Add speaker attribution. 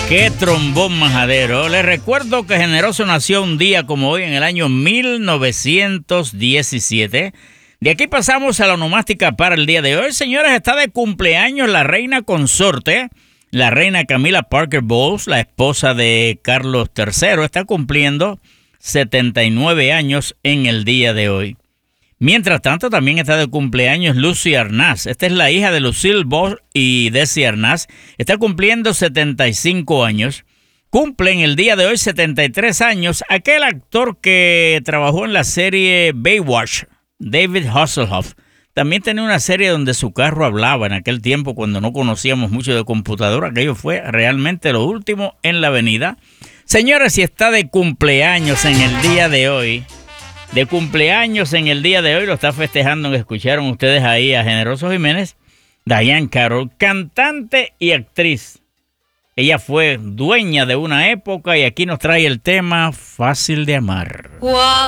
Speaker 1: Qué trombón majadero. Les recuerdo que Generoso nació un día como hoy en el año 1917. De aquí pasamos a la onomástica para el día de hoy. Señores, está de cumpleaños la reina consorte, la reina Camilla Parker Bowles, la esposa de Carlos III. Está cumpliendo 79 años en el día de hoy. Mientras tanto, también está de cumpleaños Lucy Arnaz. Esta es la hija de Lucille Ball y Desi Arnaz. Está cumpliendo 75 años. Cumple en el día de hoy 73 años aquel actor que trabajó en la serie Baywatch, David Hasselhoff. También tenía una serie donde su carro hablaba en aquel tiempo cuando no conocíamos mucho de computadora. Aquello fue realmente lo último en la avenida. Señores, si está de cumpleaños en el día de hoy... De cumpleaños en el día de hoy, lo está festejando, que escucharon ustedes ahí a Generoso Jiménez, Diahann Carroll, cantante y actriz. Ella fue dueña de una época y aquí nos trae el tema Fácil de Amar.
Speaker 2: Wow.